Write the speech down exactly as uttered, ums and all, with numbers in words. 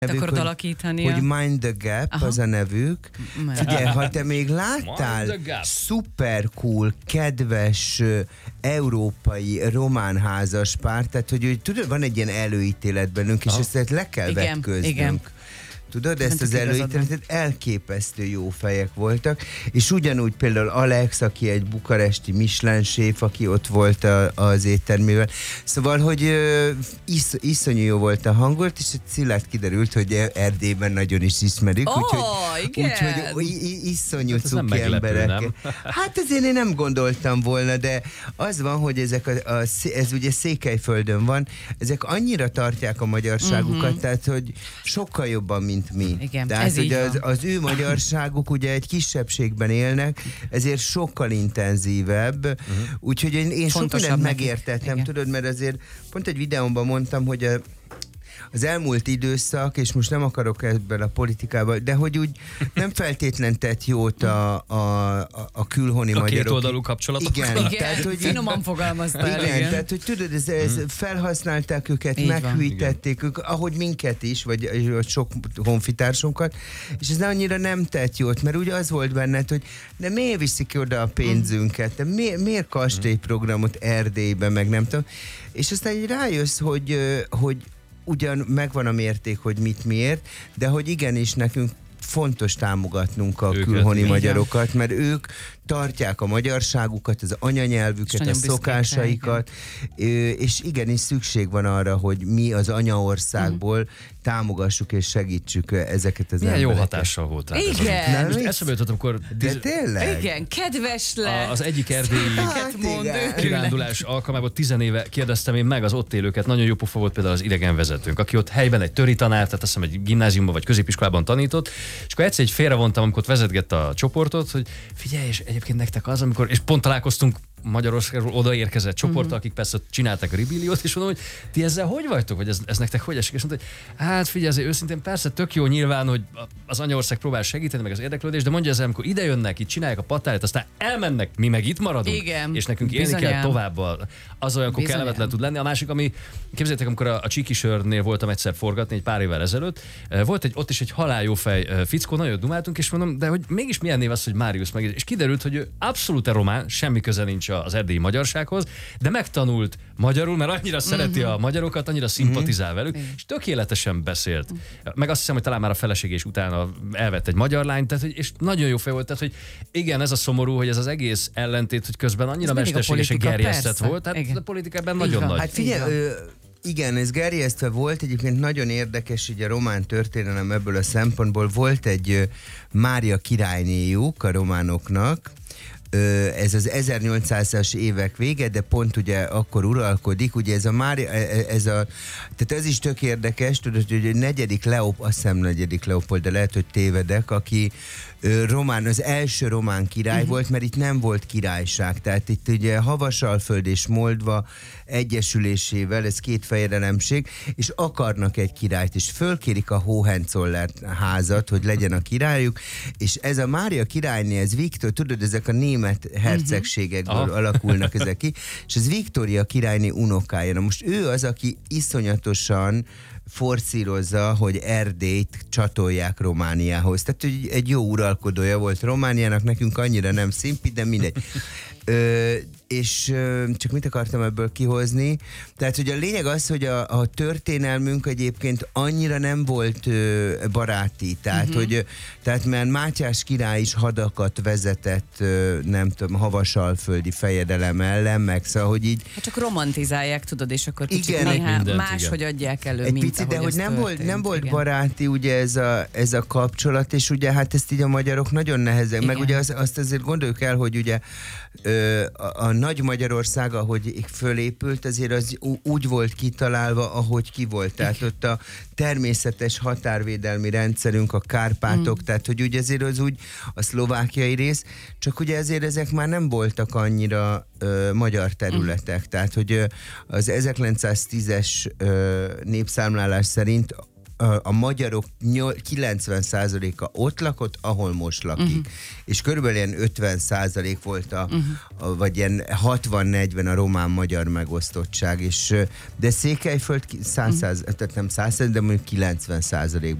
nevük, akarod hogy, alakítania. hogy Mind the Gap. Aha. Az a nevük. Figyelj, ha te még láttál szuper cool, kedves uh, európai román házas pár, tehát hogy, hogy tudod, van egy ilyen előítélet bennünk, és ezt le kell igen, vetköznünk. Igen. Tudod, ezt az előítéletet elképesztő jó fejek voltak, és ugyanúgy például Alex, aki egy bukaresti Michelin séf, aki ott volt a, az éttermével. Szóval, hogy uh, isz, iszonyú jó volt a hangolt, és Cillát kiderült, hogy Erdélyben nagyon is ismerik, oh, úgyhogy, igen. úgyhogy iszonyú hát cuki emberek. Nem? Hát azért én nem gondoltam volna, de az van, hogy ezek a, a, ez ugye Székelyföldön van, ezek annyira tartják a magyarságukat, uh-huh. tehát, hogy sokkal jobban, mint mi. Igen, tehát, ez hogy az, van. az ő magyarságuk ugye egy kisebbségben élnek, ezért sokkal intenzívebb, uh-huh. úgyhogy én, én sok mindent megértettem, igen. tudod, mert azért pont egy videómban mondtam, hogy a az elmúlt időszak, és most nem akarok ebben a politikában, de hogy úgy nem feltétlen tett jót a, a, a külhoni a magyarok. A kétoldalú kapcsolatok. Igen, igen, tehát, hogy finoman fogalmaztál. Igen, igen, tehát hogy tudod, ez, ez hmm. felhasználták őket, így meghűítették őket, ahogy minket is, vagy, vagy sok honfitársunkat, és ez annyira nem tett jót, mert ugye az volt benned, hogy de miért viszik ki oda a pénzünket, de miért, miért kastélyprogramot Erdélybe, meg nem tudom. És aztán így rájössz, hogy, hogy ugyan megvan a mérték, hogy mit miért, de hogy igenis nekünk fontos támogatnunk a őket, külhoni igen. magyarokat, mert ők tartják a magyarságukat, az anyanyelvüket, a szokásaikat, igen. és igenis szükség van arra, hogy mi az anyaországból mm. támogassuk és segítsük ezeket az milyen embereket. Jó hatással voltál. Igen. Most eszembe jutott, amikor... De tényleg? Igen, kedves lett. Az egyik erdélyi hát kirándulás alkalmából tizenéve kérdeztem én meg az ott élőket, nagyon jó pofa volt például az idegenvezetőnk, aki ott helyben egy töri tanár, tehát azt hiszem egy gimnáziumban vagy középiskolában tanított, és akkor egyszer egy félrevontam, amikor vezetgette a csoportot, hogy figyelj, és egyébként nektek az, amikor, és pont találkoztunk Magyarországról odaérkezett csoporttal, uh-huh. akik persze csinálták a ribilliót, és mondom, hogy ti ezzel hogy vagytok, vagy ez, ez nektek hogy esik? És mondta, hogy hát figyelj, azért őszintén persze tök jó nyilván, hogy az anyaország próbál segíteni, meg az érdeklődés, de mondja ezzel, amikor ide jönnek, itt csinálják a patályt, aztán elmennek, mi meg itt maradunk, igen. és nekünk élni Bizonyám. kell tovább. Az olyankor kellemetlen tud lenni. A másik, ami, képzeljétek, amikor a, a Csíkisörnél voltam egyszer forgatni egy pár évvel ezelőtt, volt egy, ott is egy haláljófej fickó, nagyon dumáltunk, és mondom, de hogy mégis milyen név az, hogy Máriusz meg, és kiderült, hogy ő abszolút román, semmi köze nincs az erdélyi magyarsághoz, de megtanult magyarul, mert annyira uh-huh. szereti a magyarokat, annyira szimpatizál velük, uh-huh. és tökéletesen beszélt. Meg azt hiszem, hogy talán már a feleség és utána elvett egy magyar lányt, tehát, hogy, és nagyon jó fej volt, tehát, hogy igen, ez a szomorú, hogy ez az egész ellentét, hogy közben annyira mesterségesen gerjesztett volt, tehát igen. a politikában nagyon nagy. Hát figyelj, ö, igen, ez gerjesztve volt, egyébként nagyon érdekes, így a román történelem ebből a szempontból. Volt egy ö, Mária királynéjuk a románoknak, ez az ezernyolcszázas évek vége, de pont ugye akkor uralkodik, ugye ez a Mária, ez a, tehát ez is tök érdekes, tudod, hogy a negyedik Leop, azt hiszem negyedik Leopold, de lehet, hogy tévedek, aki román, az első román király uh-huh. volt, mert itt nem volt királyság, tehát itt ugye Havasalföld és Moldva egyesülésével, ez két fejedelemség, és akarnak egy királyt, és fölkérik a Hohenzollern házat, hogy legyen a királyuk, és ez a Mária királyné, ez Viktor, tudod, ezek a német hercegségekből uh-huh. alakulnak ezek ki, és ez Viktória királyné unokája. Na most ő az, aki iszonyatosan forszírozza, hogy Erdélyt csatolják Romániához. Tehát hogy egy jó uralkodója volt Romániának, nekünk annyira nem szimpi, de mindegy. Ö, és ö, csak mit akartam ebből kihozni? Tehát, hogy a lényeg az, hogy a, a történelmünk egyébként annyira nem volt ö, baráti. Tehát, uh-huh. hogy tehát mert Mátyás király is hadakat vezetett, ö, nem tudom, havasalföldi fejedelem ellen, meg szóval, hogy így... Hát csak romantizálják, tudod, és akkor kicsit igen, néha mindent, máshogy igen. adják elő, egy mint picit, de hogy nem történt, volt, nem volt igen. baráti ugye ez a, ez a kapcsolat, és ugye hát ezt így a magyarok nagyon nehezen, meg ugye azt, azt azért gondoljuk el, hogy ugye ö, a, a nagy Magyarország, ahogy fölépült, azért az úgy volt kitalálva, ahogy ki volt. Tehát igen. ott a természetes határvédelmi rendszerünk, a Kárpátok, hmm. tehát hogy ugye azért az úgy a szlovákiai rész, csak ugye ezért ezek már nem voltak annyira ö, magyar területek. Hmm. Tehát, hogy ö, az ezerkilencszáztízes ö, népszámlálás szerint a, a magyarok kilencven százaléka ott lakott, ahol most lakik. Uh-huh. És körülbelül ilyen ötven százalék volt a, uh-huh. a vagy ilyen hatvan-negyven a román-magyar megosztottság, és, de Székelyföld száz, uh-huh. tehát nem száz, de mondjuk kilencven százalékban